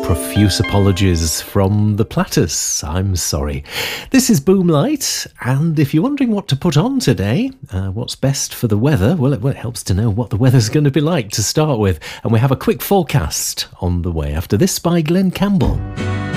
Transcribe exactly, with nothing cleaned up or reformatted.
Profuse apologies from the Platters. I'm sorry. This is Boomlight, and if you're wondering what to put on today, uh, what's best for the weather, well it, well, it helps to know what the weather's going to be like to start with. And we have a quick forecast on the way after this by Glenn Campbell.